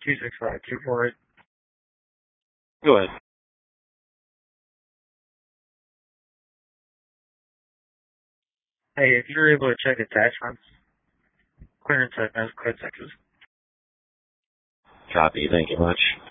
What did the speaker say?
265-248. Go ahead. Hey, if you're able to check attachments, clearance at North Dakota, Texas. Copy. Thank you much.